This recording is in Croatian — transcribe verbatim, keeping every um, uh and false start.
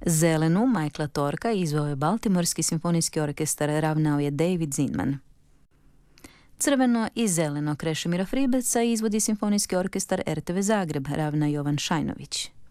Zelenu Michaela Torka izveo je Baltimorski simfonijski orkestar, ravnao je David Zinman. Crveno i zeleno Krešimira Fribeca izvodi simfonijski orkestar er te ve Zagreb, ravna Jovan Šajnović.